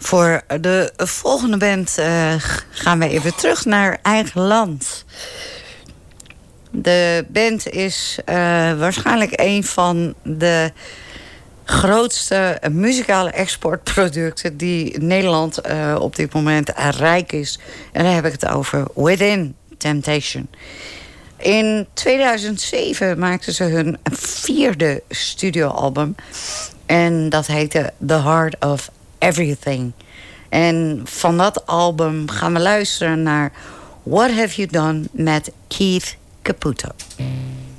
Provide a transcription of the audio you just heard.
Voor de volgende band gaan we even terug naar eigen land. De band is waarschijnlijk een van de grootste muzikale exportproducten die Nederland op dit moment rijk is. En daar heb ik het over Within Temptation. In 2007 maakten ze hun 4e studioalbum. En dat heette The Heart of Everything. En van dat album gaan we luisteren naar What Have You Done met Keith Caputo.